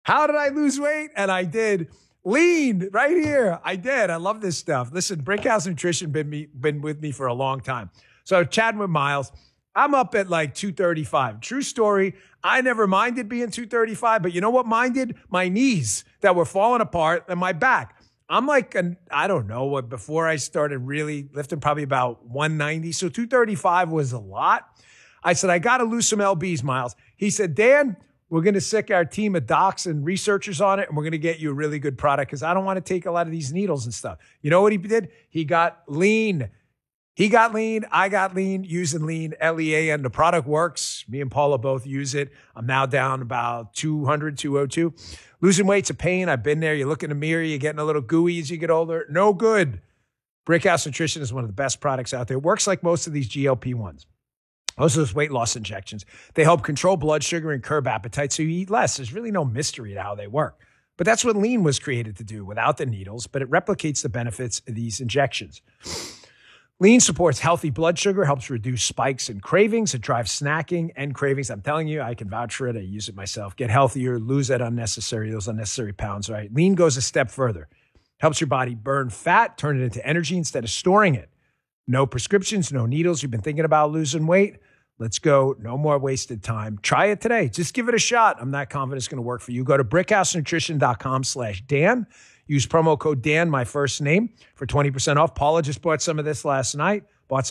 How did I lose weight? And I did. Lean right here. I did. I love this stuff. Listen, Brickhouse Nutrition been with me for a long time. So chatting with Miles, I'm up at like 235. True story. I never minded being 235, but you know what minded? My knees that were falling apart and my back. I'm like, I don't know, before I started really lifting, probably about 190. So 235 was a lot. I said, I got to lose some LBs, Miles. He said, Dan, we're going to sick our team of docs and researchers on it, and we're going to get you a really good product because I don't want to take a lot of these needles and stuff. You know what he did? He got lean. He got lean. I got lean using lean, LEA, and the product works. Me and Paula both use it. I'm now down about 200, 202. Losing weight's a pain. I've been there. You look in the mirror, you're getting a little gooey as you get older. No good. Brickhouse Nutrition is one of the best products out there. It works like most of these GLP-1s. Most of those weight loss injections. They help control blood sugar and curb appetite so you eat less. There's really no mystery to how they work. But that's what lean was created to do without the needles, but it replicates the benefits of these injections. Lean supports healthy blood sugar, helps reduce spikes and cravings. It drives snacking and cravings. I'm telling you, I can vouch for it. I use it myself. Get healthier, lose those unnecessary pounds, right? Lean goes a step further. Helps your body burn fat, turn it into energy instead of storing it. No prescriptions, no needles. You've been thinking about losing weight? Let's go. No more wasted time. Try it today. Just give it a shot. I'm not confident it's going to work for you. Go to brickhousenutrition.com/Dan. Use promo code Dan, my first name, for 20% off. Paula just bought some of this last night.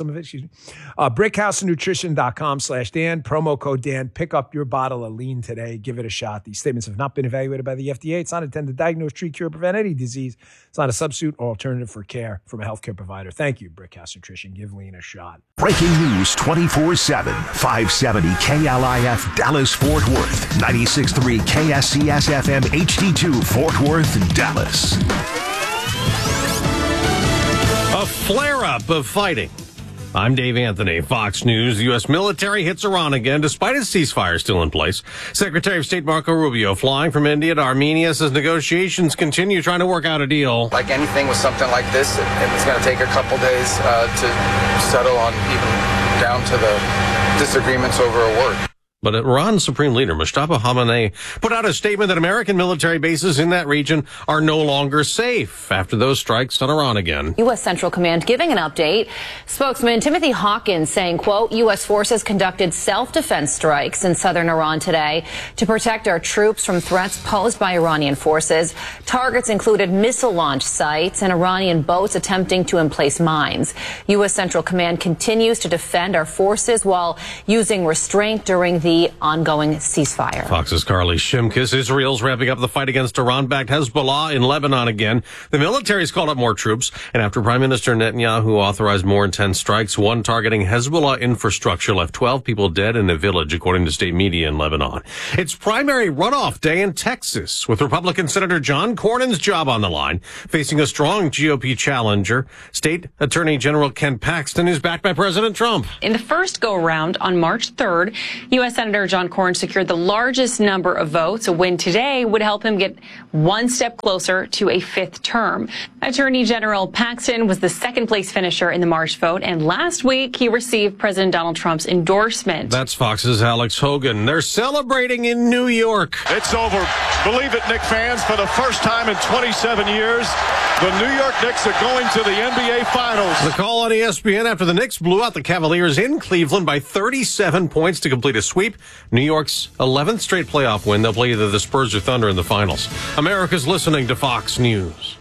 Brickhousenutrition.com/Dan. Promo code Dan. Pick up your bottle of lean today. Give it a shot. These statements have not been evaluated by the FDA. It's not intended to diagnose, treat, cure, prevent any disease. It's not a substitute or alternative for care from a healthcare provider. Thank you, Brickhouse Nutrition. Give lean a shot. Breaking news 24/7. 570 KLIF Dallas-Fort Worth. 96.3 KSCS-FM HD2 Fort Worth, Dallas. A flare-up of fighting. I'm Dave Anthony, Fox News. The U.S. military hits Iran again, despite its ceasefire still in place. Secretary of State Marco Rubio flying from India to Armenia says negotiations continue trying to work out a deal. Like anything with something like this, it's going to take a couple days to settle on, even down to the disagreements over a word. But Iran's Supreme Leader, Mustafa Khamenei, put out a statement that American military bases in that region are no longer safe after those strikes on Iran again. U.S. Central Command giving an update. Spokesman Timothy Hawkins saying, quote, U.S. forces conducted self-defense strikes in southern Iran today to protect our troops from threats posed by Iranian forces. Targets included missile launch sites and Iranian boats attempting to emplace mines. U.S. Central Command continues to defend our forces while using restraint during the ongoing ceasefire. Fox's Carly Shimkus. Israel's ramping up the fight against Iran-backed Hezbollah in Lebanon again. The military's called up more troops, and after Prime Minister Netanyahu authorized more intense strikes, one targeting Hezbollah infrastructure left 12 people dead in a village, according to state media in Lebanon. It's primary runoff day in Texas, with Republican Senator John Cornyn's job on the line, facing a strong GOP challenger. State Attorney General Ken Paxton is backed by President Trump. In the first go-around on March 3rd, U.S. Senator John Cornyn secured the largest number of votes. A win today would help him get one step closer to a fifth term. Attorney General Paxton was the second-place finisher in the March vote, and last week he received President Donald Trump's endorsement. That's Fox's Alex Hogan. They're celebrating in New York. It's over. Believe it, Knicks fans, for the first time in 27 years, the New York Knicks are going to the NBA Finals. The call on ESPN after the Knicks blew out the Cavaliers in Cleveland by 37 points to complete a sweep. New York's 11th straight playoff win. They'll play either the Spurs or Thunder in the finals. America's listening to Fox News.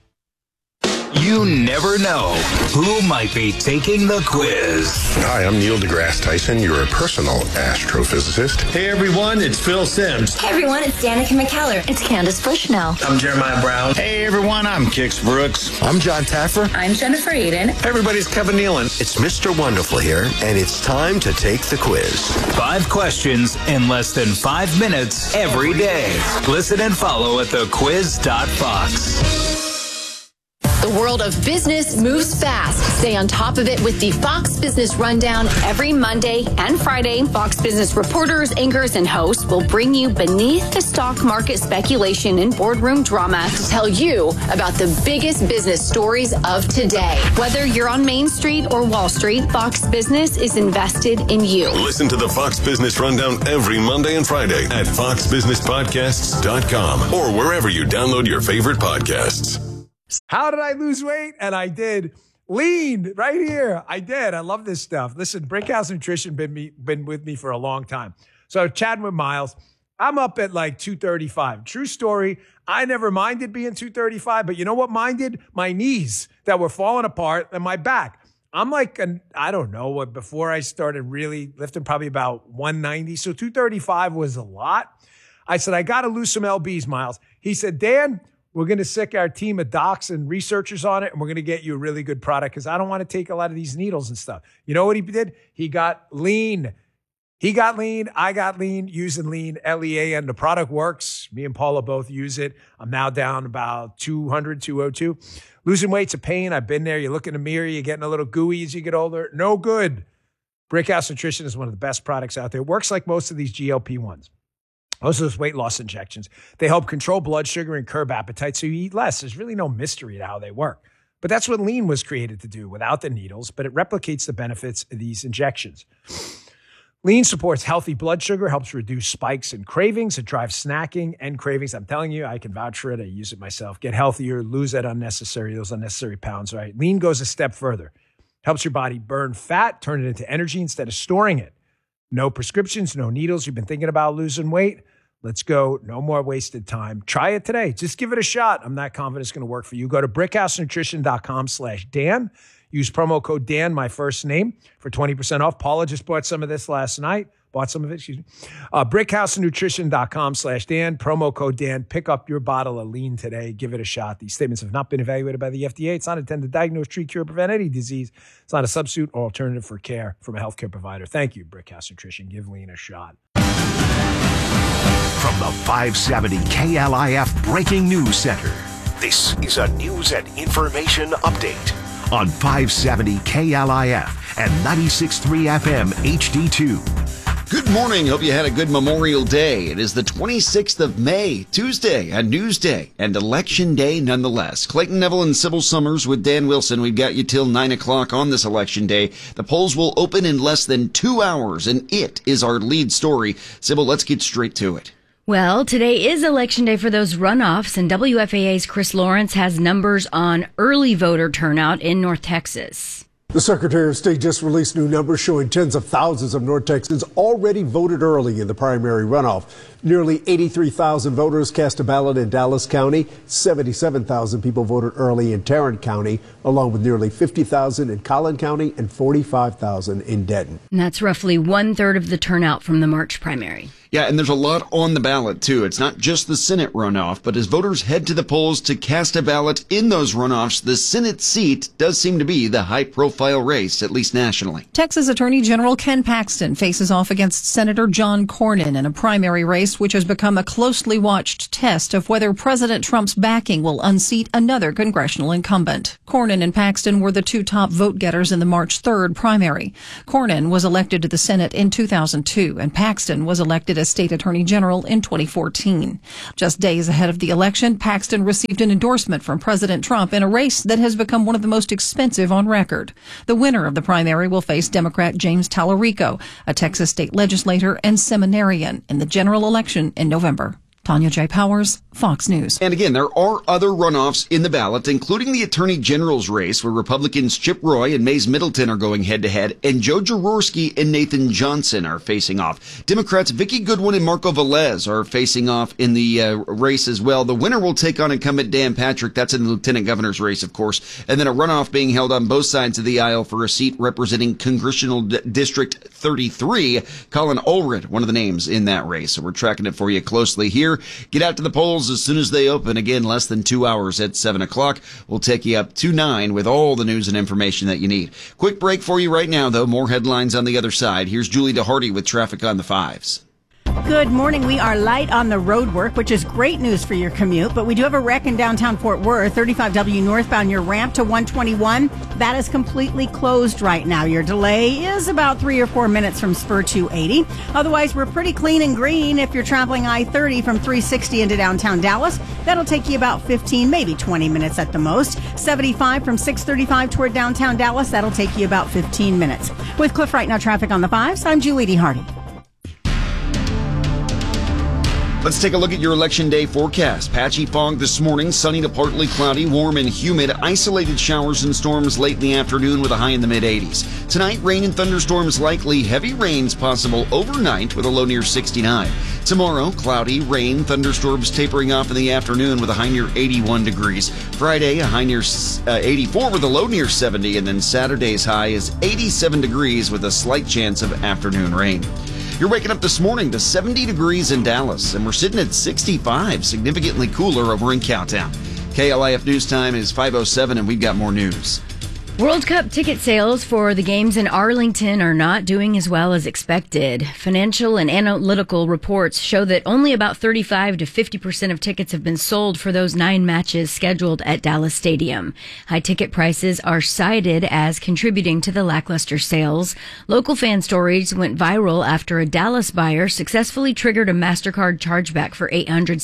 You never know who might be taking the quiz. Hi, I'm Neil deGrasse Tyson, your personal astrophysicist. Hey everyone, it's Phil Simms. Hey everyone, it's Danica McKellar. It's Candace Bushnell. I'm Jeremiah Brown. Hey everyone, I'm Kix Brooks. I'm John Taffer. I'm Jennifer Aiden. Hey everybody's Kevin Nealon. It's Mr. Wonderful here, and it's time to take the quiz. 5 questions in less than 5 minutes every day. Listen and follow at thequiz.fox. The world of business moves fast. Stay on top of it with the Fox Business Rundown every Monday and Friday. Fox Business reporters, anchors, and hosts will bring you beneath the stock market speculation and boardroom drama to tell you about the biggest business stories of today. Whether you're on Main Street or Wall Street, Fox Business is invested in you. Listen to the Fox Business Rundown every Monday and Friday at foxbusinesspodcasts.com or wherever you download your favorite podcasts. How did I lose weight? And I did. Lean right here. I did. I love this stuff. Listen, Brickhouse Nutrition been with me for a long time. So chatting with Miles, I'm up at like 235. True story. I never minded being 235, but you know what minded? My knees that were falling apart and my back. I'm like, I don't know, before I started really lifting, probably about 190. So 235 was a lot. I said, I got to lose some lbs, Miles. He said, Dan, we're going to sick our team of docs and researchers on it, and we're going to get you a really good product because I don't want to take a lot of these needles and stuff. You know what he did? He got lean. He got lean. I got lean using lean, LEA, and the product works. Me and Paula both use it. I'm now down about 200, 202. Losing weight's a pain. I've been there. You look in the mirror, you're getting a little gooey as you get older. No good. Brickhouse Nutrition is one of the best products out there. It works like most of these GLP-1s. Most of those weight loss injections. They help control blood sugar and curb appetite so you eat less. There's really no mystery to how they work. But that's what lean was created to do without the needles, but it replicates the benefits of these injections. Lean supports healthy blood sugar, helps reduce spikes and cravings. It drives snacking and cravings. I'm telling you, I can vouch for it. I use it myself. Get healthier, lose those unnecessary pounds, right? Lean goes a step further. Helps your body burn fat, turn it into energy instead of storing it. No prescriptions, no needles. You've been thinking about losing weight? Let's go. No more wasted time. Try it today. Just give it a shot. I'm not confident it's going to work for you. Go to brickhousenutrition.com/Dan. Use promo code Dan, my first name, for 20% off. Paula just bought some of this last night. Brickhousenutrition.com/Dan. Promo code Dan. Pick up your bottle of lean today. Give it a shot. These statements have not been evaluated by the FDA. It's not intended to diagnose, treat, cure, prevent any disease. It's not a substitute or alternative for care from a healthcare provider. Thank you, Brickhouse Nutrition. Give lean a shot. From the 570 KLIF Breaking News Center, this is a news and information update on 570 KLIF and 96.3 FM HD2. Good morning. Hope you had a good Memorial Day. It is the 26th of May, Tuesday, a news day, and election day nonetheless. Clayton Neville and Sybil Summers with Dan Wilson. We've got you till 9 o'clock on this election day. The polls will open in less than 2 hours, and it is our lead story. Sybil, let's get straight to it. Well, today is election day for those runoffs, and WFAA's Chris Lawrence has numbers on early voter turnout in North Texas. The Secretary of State just released new numbers showing tens of thousands of North Texans already voted early in the primary runoff. Nearly 83,000 voters cast a ballot in Dallas County. 77,000 people voted early in Tarrant County, along with nearly 50,000 in Collin County and 45,000 in Denton. And that's roughly 1/3 of the turnout from the March primary. Yeah, and there's a lot on the ballot, too. It's not just the Senate runoff, but as voters head to the polls to cast a ballot in those runoffs, the Senate seat does seem to be the high-profile race, at least nationally. Texas Attorney General Ken Paxton faces off against Senator John Cornyn in a primary race which has become a closely watched test of whether President Trump's backing will unseat another congressional incumbent. Cornyn and Paxton were the two top vote-getters in the March 3rd primary. Cornyn was elected to the Senate in 2002, and Paxton was elected as State Attorney General in 2014. Just days ahead of the election, Paxton received an endorsement from President Trump in a race that has become one of the most expensive on record. The winner of the primary will face Democrat James Tallarico, a Texas state legislator and seminarian, in the general election in November. Tanya J. Powers, Fox News. And again, there are other runoffs in the ballot, including the Attorney General's race, where Republicans Chip Roy and Mays Middleton are going head-to-head, and Joe Jaworski and Nathan Johnson are facing off. Democrats Vicki Goodwin and Marco Velez are facing off in the race as well. The winner will take on incumbent Dan Patrick. That's in the lieutenant governor's race, of course. And then a runoff being held on both sides of the aisle for a seat representing Congressional District 33. Colin Ulrich, one of the names in that race. So we're tracking it for you closely here. Get out to the polls as soon as they open. Again, less than 2 hours at 7 o'clock. We'll take you up to 9 with all the news and information that you need. Quick break for you right now, though. More headlines on the other side. Here's Julie DeHardy with traffic on the 5s. Good morning. We are light on the road work, which is great news for your commute, but we do have a wreck in downtown Fort Worth, 35W northbound, your ramp to 121. That is completely closed right now. Your delay is about 3 or 4 minutes from Spur 280. Otherwise, we're pretty clean and green if you're traveling I-30 from 360 into downtown Dallas. That'll take you about 15, maybe 20 minutes at the most. 75 from 635 toward downtown Dallas. That'll take you about 15 minutes. With Cliff Right Now traffic on the 5s, I'm Julie D. Hardy. Let's take a look at your Election Day forecast. Patchy fog this morning, sunny to partly cloudy, warm and humid, isolated showers and storms late in the afternoon with a high in the mid-80s. Tonight, rain and thunderstorms likely, heavy rains possible overnight with a low near 69. Tomorrow, cloudy, rain, thunderstorms tapering off in the afternoon with a high near 81 degrees. Friday, a high near 84 with a low near 70, and then Saturday's high is 87 degrees with a slight chance of afternoon rain. You're waking up this morning to 70 degrees in Dallas, and we're sitting at 65, significantly cooler over in Cowtown. KLIF News Time is 5:07, and we've got more news. World Cup ticket sales for the games in Arlington are not doing as well as expected. Financial and analytical reports show that only about 35 to 50% of tickets have been sold for those 9 matches scheduled at Dallas Stadium. High ticket prices are cited as contributing to the lackluster sales. Local fan stories went viral after a Dallas buyer successfully triggered a MasterCard chargeback for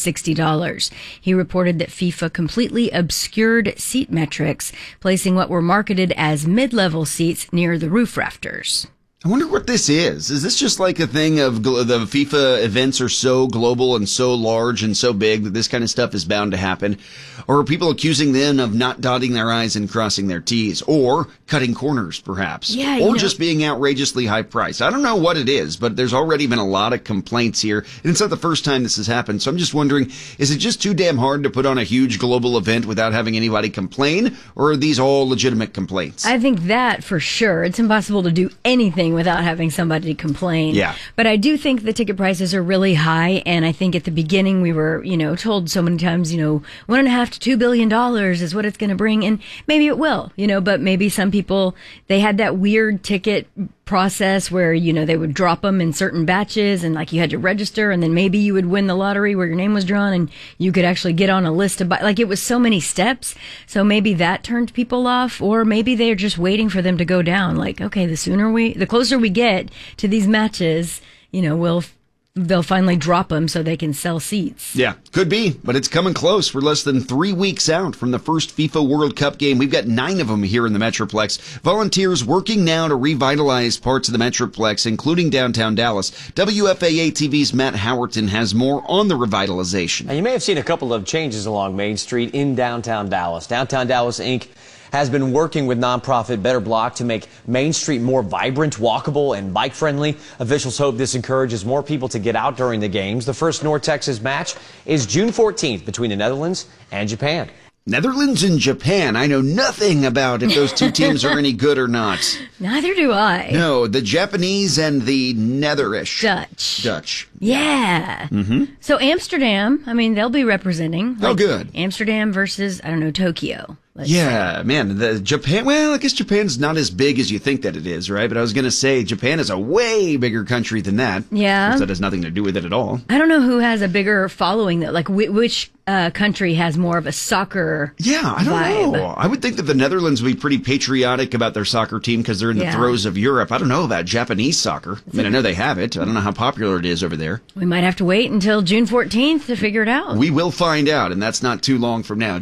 $860. He reported that FIFA completely obscured seat metrics, placing what were marketed as mid-level seats near the roof rafters. I wonder what this is. Is this just like a thing of the FIFA events are so global and so large and so big that this kind of stuff is bound to happen? Or are people accusing them of not dotting their I's and crossing their T's? Or cutting corners, perhaps? Yeah, or just being outrageously high priced? I don't know what it is, but there's already been a lot of complaints here. And it's not the first time this has happened. So I'm just wondering, is it just too damn hard to put on a huge global event without having anybody complain? Or are these all legitimate complaints? I think that for sure. It's impossible to do anything without having somebody complain. Yeah. But I do think the ticket prices are really high. And I think at the beginning we were, told so many times, $1.5 to $2 billion is what it's going to bring. And maybe it will, but maybe some people, they had that weird ticket process where, they would drop them in certain batches and like you had to register and then maybe you would win the lottery where your name was drawn and you could actually get on a list to buy. Like it was so many steps. So maybe that turned people off, or maybe they're just waiting for them to go down. Like, okay, the closer we get to these matches, they'll finally drop them so they can sell seats. Yeah, could be, but it's coming close. We're less than 3 weeks out from the first FIFA World Cup game. We've got 9 of them here in the Metroplex. Volunteers working now to revitalize parts of the Metroplex, including downtown Dallas. WFAA TV's Matt Howerton has more on the revitalization. Now, you may have seen a couple of changes along Main Street in downtown Dallas. Downtown Dallas, Inc. has been working with nonprofit Better Block to make Main Street more vibrant, walkable, and bike-friendly. Officials hope this encourages more people to get out during the games. The first North Texas match is June 14th between the Netherlands and Japan. Netherlands and Japan. I know nothing about if those two teams are any good or not. Neither do I. No, the Japanese and the Netherish. Dutch. Yeah. Mm-hmm. So Amsterdam, they'll be representing. Oh, good. Amsterdam versus, Tokyo. Yeah, man, the Japan, well, I guess Japan's not as big as you think that it is, right? But I was going to say Japan is a way bigger country than that. Yeah. That has nothing to do with it at all. I don't know who has a bigger following, though. Like, which country has more of a soccer I don't vibe? know. I would think that the Netherlands would be pretty patriotic about their soccer team because they're in the throes of Europe. I don't know about Japanese soccer. I know they have it. I don't know how popular it is over there. We might have to wait until June 14th to figure it out. We will find out, and that's not too long from now.